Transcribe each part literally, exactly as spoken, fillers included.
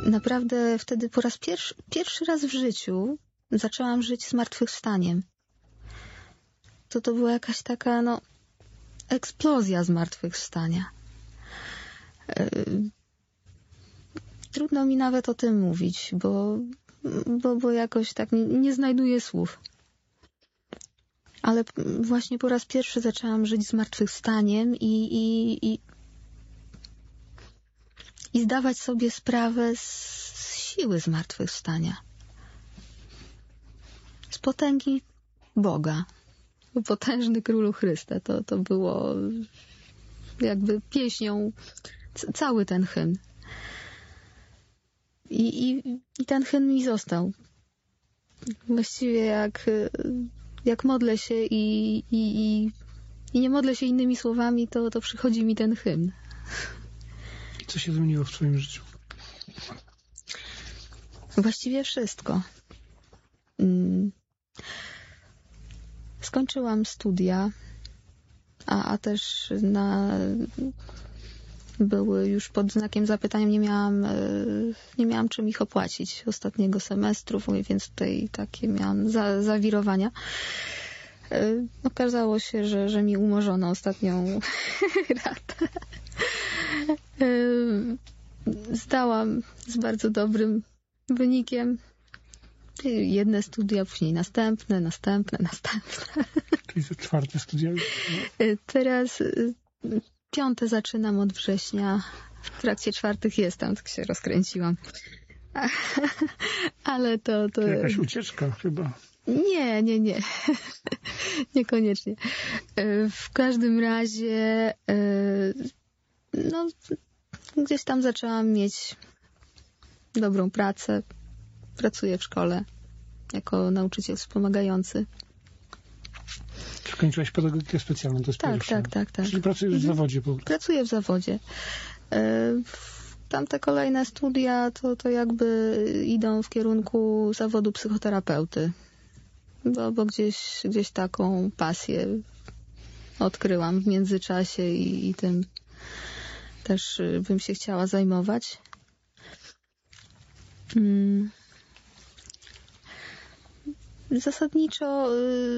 naprawdę wtedy po raz pierwszy, pierwszy raz w życiu zaczęłam żyć zmartwychwstaniem. To to była jakaś taka, no, eksplozja zmartwychwstania. Trudno mi nawet o tym mówić, bo, bo, bo jakoś tak nie, nie znajduję słów. Ale właśnie po raz pierwszy zaczęłam żyć zmartwychwstaniem i, i, i, i zdawać sobie sprawę z siły zmartwychwstania. Z potęgi Boga. Potężny Królu Chryste. To, to było jakby pieśnią cały ten hymn. I, i, i ten hymn mi został. Właściwie jak, jak modlę się i, i, i, i nie modlę się innymi słowami, to, to przychodzi mi ten hymn. I co się zmieniło w twoim życiu? Właściwie wszystko. Skończyłam studia, a, a też na... były już pod znakiem zapytania, nie miałam, nie miałam czym ich opłacić ostatniego semestru, więc tutaj takie miałam za, zawirowania. Okazało się, że, że mi umorzono ostatnią ratę. Zdałam z bardzo dobrym wynikiem jedne studia, później następne, następne, następne. Czyli to czwarte studia? Teraz piąte zaczynam od września. W trakcie czwartych jestem, tak się rozkręciłam. Ale to... to... to jakaś ucieczka chyba. Nie, nie, nie. Niekoniecznie. W każdym razie no, gdzieś tam zaczęłam mieć dobrą pracę. Pracuję w szkole jako nauczyciel wspomagający. Skończyłaś pedagogikę specjalną, to jest tak, pierwsze. tak, tak, tak. Czyli pracujesz w zawodzie po prostu. Pracuję w zawodzie. Tamte kolejne studia to, to jakby idą w kierunku zawodu psychoterapeuty. Bo, bo gdzieś, gdzieś taką pasję odkryłam w międzyczasie i, i tym też bym się chciała zajmować. Hmm. Zasadniczo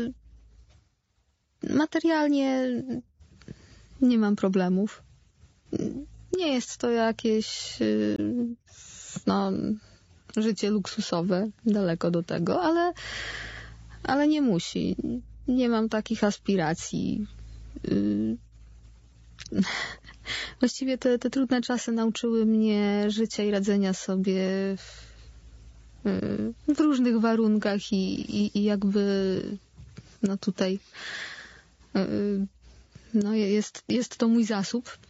materialnie nie mam problemów. Nie jest to jakieś no, życie luksusowe, daleko do tego, ale, ale nie musi. Nie mam takich aspiracji. Właściwie te, te trudne czasy nauczyły mnie życia i radzenia sobie w, w różnych warunkach i, i, i jakby no tutaj no jest, jest to mój zasób.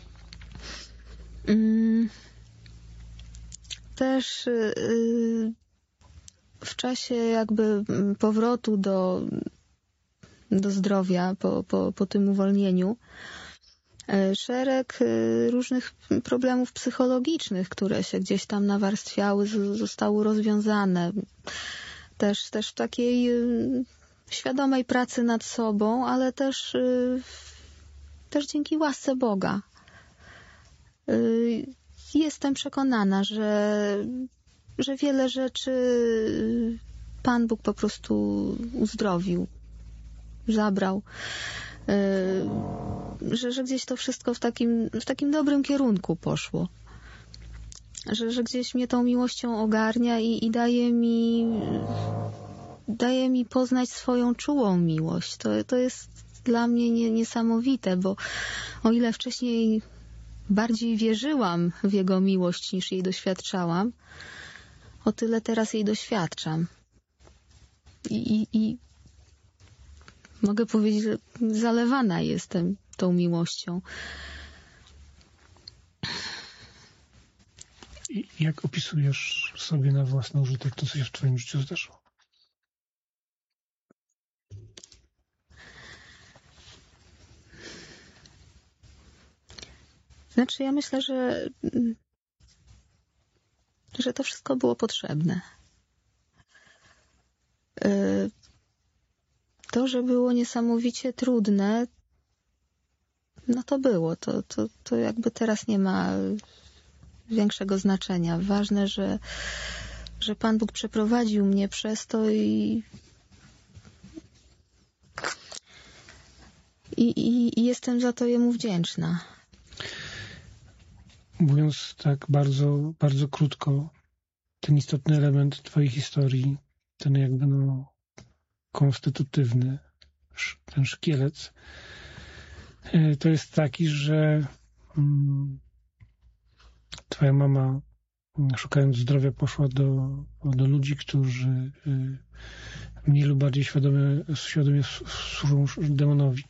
Też w czasie jakby powrotu do, do zdrowia po, po, po tym uwolnieniu szereg różnych problemów psychologicznych, które się gdzieś tam nawarstwiały, zostały rozwiązane. Też, też w takiej świadomej pracy nad sobą, ale też, też dzięki łasce Boga. Jestem przekonana, że, że wiele rzeczy Pan Bóg po prostu uzdrowił, zabrał. Że, że gdzieś to wszystko w takim, w takim dobrym kierunku poszło. Że, że gdzieś mnie tą miłością ogarnia i, i daje mi daje mi poznać swoją czułą miłość. To, to jest dla mnie nie, niesamowite, bo o ile wcześniej bardziej wierzyłam w Jego miłość niż jej doświadczałam, o tyle teraz jej doświadczam. I, i, i mogę powiedzieć, że zalewana jestem tą miłością. I jak opisujesz sobie na własny użytek to, co się w twoim życiu zdarzyło? Znaczy, ja myślę, że że to wszystko było potrzebne. To, że było niesamowicie trudne, no to było. To, to, to jakby teraz nie ma większego znaczenia. Ważne, że, że Pan Bóg przeprowadził mnie przez to i, i, i, i jestem za to Jemu wdzięczna. Mówiąc tak bardzo, bardzo krótko, ten istotny element twojej historii, ten jakby no konstytutywny, ten szkielet, to jest taki, że mm, twoja mama, szukając zdrowia, poszła do, do ludzi, którzy y, mniej lub bardziej świadomie, świadomie służą demonowi.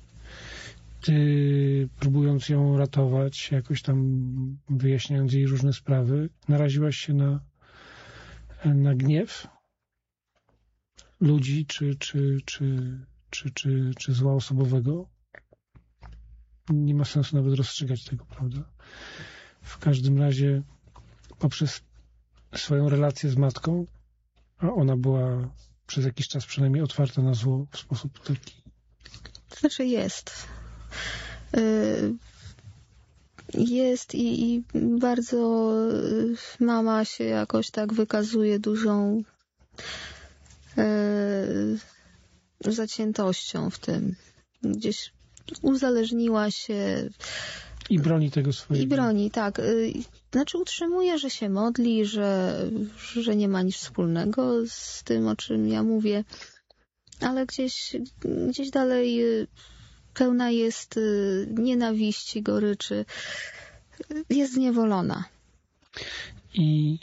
Ty, próbując ją ratować, jakoś tam wyjaśniając jej różne sprawy, naraziłaś się na, na gniew ludzi, czy, czy, czy, czy, czy, czy zła osobowego. Nie ma sensu nawet rozstrzygać tego, prawda? W każdym razie poprzez swoją relację z matką, a ona była przez jakiś czas przynajmniej otwarta na zło w sposób taki... To znaczy jest. Jest i, i bardzo mama się jakoś tak wykazuje dużą e, zaciętością w tym. Gdzieś uzależniła się. I broni tego swojego. I broni, tak. Znaczy utrzymuje, że się modli, że, że nie ma nic wspólnego z tym, o czym ja mówię, ale gdzieś, gdzieś dalej pełna jest nienawiści, goryczy. Jest zniewolona. I,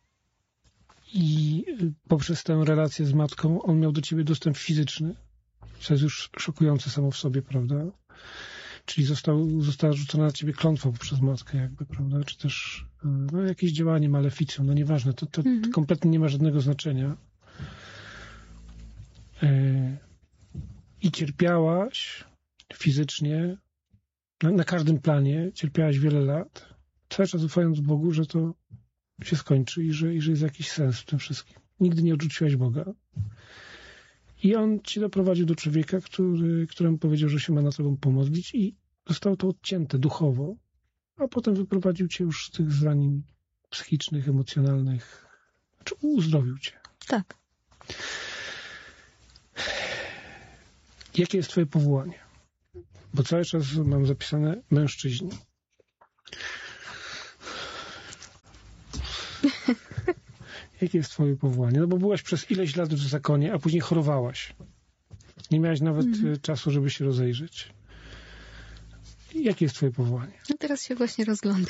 I poprzez tę relację z matką on miał do ciebie dostęp fizyczny, co jest już szokujące samo w sobie, prawda? Czyli został, została rzucona na ciebie klątwa poprzez matkę jakby, prawda? Czy też no, jakieś działanie maleficją, no nieważne, to, to, mhm. to kompletnie nie ma żadnego znaczenia. Yy, I cierpiałaś fizycznie, na, na każdym planie, cierpiałaś wiele lat, cały czas ufając Bogu, że to się skończy i że, i że jest jakiś sens w tym wszystkim. Nigdy nie odrzuciłaś Boga. I on ci doprowadził do człowieka, który, któremu powiedział, że się ma na tobą pomodlić i zostało to odcięte duchowo, a potem wyprowadził cię już z tych zranień psychicznych, emocjonalnych. Czy uzdrowił cię? Tak. Jakie jest twoje powołanie? Bo cały czas mam zapisane mężczyźni. Jakie jest twoje powołanie? No bo byłaś przez ileś lat w zakonie, a później chorowałaś. Nie miałaś nawet mm. czasu, żeby się rozejrzeć. Jakie jest twoje powołanie? No teraz się właśnie rozglądam.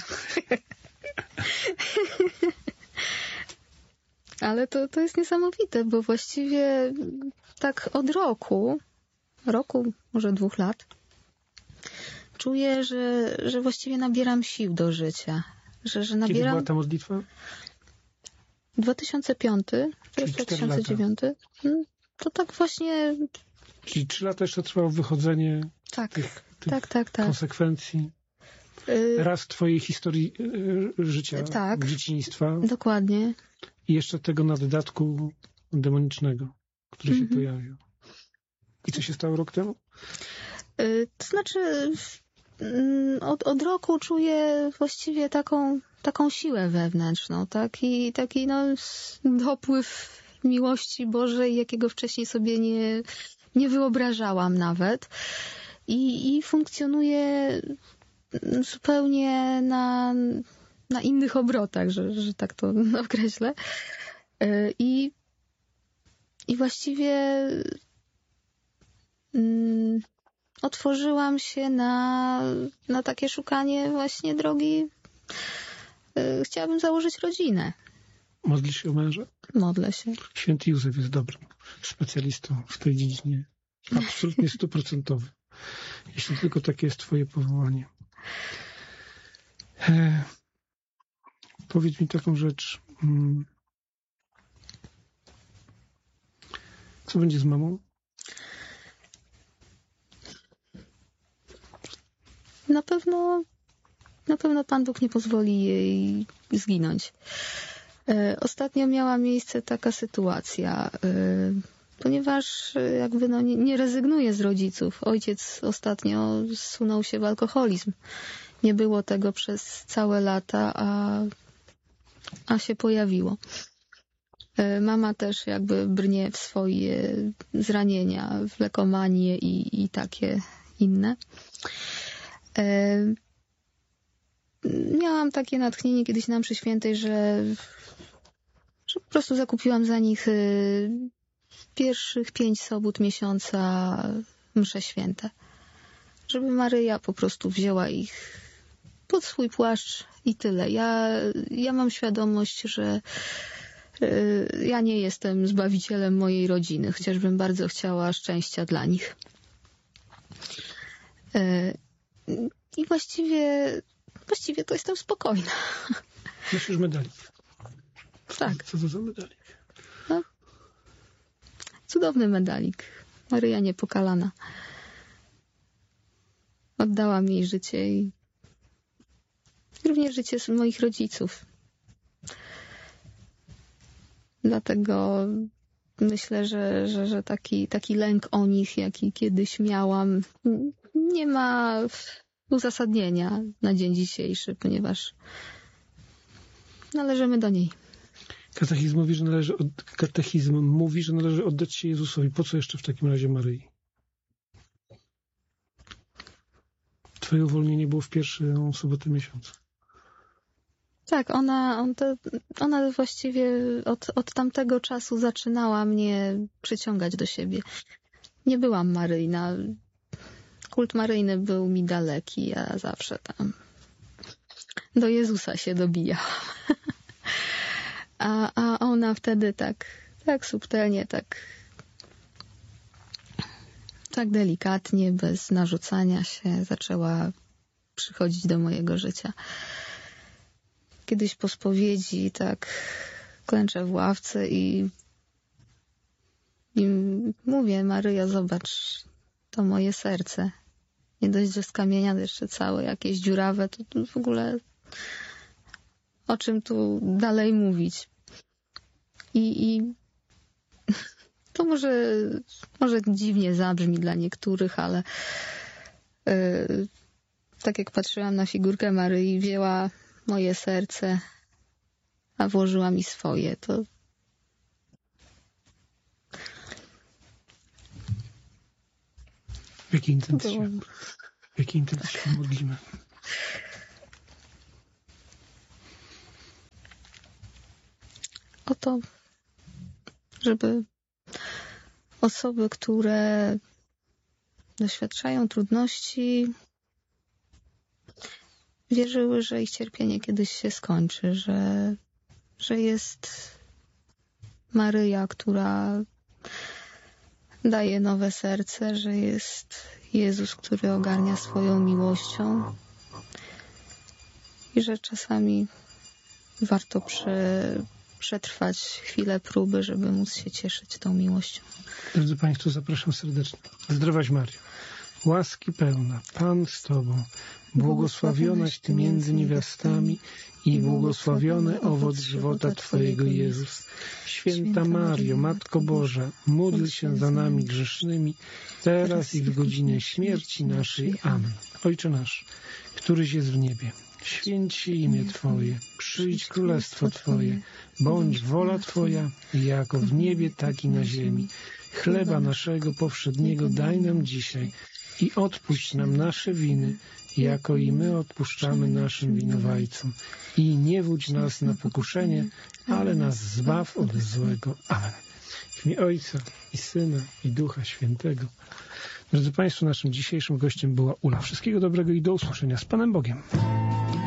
Ale to, to jest niesamowite, bo właściwie tak od roku, roku, może dwóch lat, czuję, że, że właściwie nabieram sił do życia. Że, że nabieram... Kiedy była ta modlitwa? dwa tysiące piąty, to jest dwa tysiące dziewiąty. To tak właśnie... Czyli trzy lata jeszcze trwało wychodzenie tak, tych, tych tak, tak, tak. konsekwencji. Raz twojej historii życia, tak, dzieciństwa. Dokładnie. I jeszcze tego naddatku demonicznego, który mm-hmm. się pojawił. I co się stało rok temu? To znaczy od, od roku czuję właściwie taką, taką siłę wewnętrzną, taki, taki no, dopływ miłości Bożej, jakiego wcześniej sobie nie, nie wyobrażałam nawet. I, i funkcjonuje zupełnie na, na innych obrotach, że, że tak to określę. I, i właściwie mm, otworzyłam się na, na takie szukanie właśnie drogi. Chciałabym założyć rodzinę. Modlisz się o męża? Modlę się. Święty Józef jest dobrym specjalistą w tej dziedzinie. Absolutnie stuprocentowy. Jeśli tylko takie jest twoje powołanie. E, powiedz mi taką rzecz. Co będzie z mamą? Na pewno, na pewno Pan Bóg nie pozwoli jej zginąć. E, ostatnio miała miejsce taka sytuacja, e, ponieważ jakby no nie, nie rezygnuje z rodziców. Ojciec ostatnio zsunął się w alkoholizm. Nie było tego przez całe lata, a, a się pojawiło. Mama też jakby brnie w swoje zranienia, w lekomanię i, i takie inne. Miałam takie natchnienie kiedyś na mszy świętej, że, że po prostu zakupiłam za nich pierwszych pięć sobót miesiąca msze święte. Żeby Maryja po prostu wzięła ich pod swój płaszcz i tyle. Ja, ja mam świadomość, że y, ja nie jestem zbawicielem mojej rodziny, chociażbym bardzo chciała szczęścia dla nich. Y, I właściwie, właściwie to jestem spokojna. Nosisz medalik. Tak. Co to za medalik? No, cudowny medalik. Maryja Niepokalana. Oddałam jej życie i również życie moich rodziców. Dlatego myślę, że, że, że taki, taki lęk o nich, jaki kiedyś miałam, nie ma uzasadnienia na dzień dzisiejszy, ponieważ należymy do niej. Katechizm mówi, że należy, od, katechizm mówi, że należy oddać się Jezusowi. Po co jeszcze w takim razie Maryi? Twoje uwolnienie było w pierwszą sobotę miesiąca. Tak, ona, on to, ona właściwie od, od tamtego czasu zaczynała mnie przyciągać do siebie. Nie byłam maryjna. Kult maryjny był mi daleki. Ja zawsze tam do Jezusa się dobijałam. A, a ona wtedy tak, tak subtelnie, tak, tak delikatnie, bez narzucania się zaczęła przychodzić do mojego życia. Kiedyś po spowiedzi tak klęczę w ławce i, i mówię: Maryjo, zobacz, to moje serce. Nie dość, że z kamienia, to jeszcze całe jakieś dziurawe, to, to w ogóle o czym tu dalej mówić. I, i to może, może dziwnie zabrzmi dla niektórych, ale yy, tak jak patrzyłam na figurkę Maryi, wzięła moje serce, a włożyła mi swoje, to w jakiej intencji się, w jakiej intencji się modlimy? O to, żeby osoby, które doświadczają trudności, wierzyły, że ich cierpienie kiedyś się skończy, że, że jest Maryja, która daje nowe serce, że jest Jezus, który ogarnia swoją miłością i że czasami warto prze, przetrwać chwilę próby, żeby móc się cieszyć tą miłością. Drodzy Państwo, zapraszam serdecznie. Zdrowaś Maryjo, łaski pełna, Pan z Tobą, błogosławionaś Ty między niewiastami i błogosławiony owoc żywota Twojego Jezus. Święta Mario, Matko Boża, módl się za nami grzesznymi, teraz i w godzinie śmierci naszej. Amen. Ojcze nasz, któryś jest w niebie, święć się imię Twoje, przyjdź królestwo Twoje, bądź wola Twoja, jako w niebie, tak i na ziemi. Chleba naszego powszedniego daj nam dzisiaj i odpuść nam nasze winy, jako i my odpuszczamy naszym winowajcom. I nie wódź nas na pokuszenie, ale nas zbaw od złego. Amen. W imię Ojca i Syna i Ducha Świętego. Drodzy Państwo, naszym dzisiejszym gościem była Ula. Wszystkiego dobrego i do usłyszenia z Panem Bogiem.